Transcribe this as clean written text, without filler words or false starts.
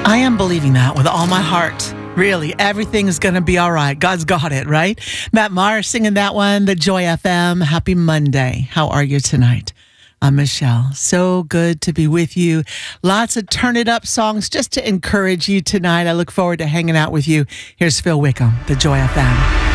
I am believing that with all my heart. Really, everything's going to be all right. God's got it, right? Matt Maher singing that one, the Joy FM. Happy Monday. How are you tonight? I'm Michelle. So good to be with you. Lots of turn it up songs just to encourage you tonight. I look forward to hanging out with you. Here's Phil Wickham, the Joy FM.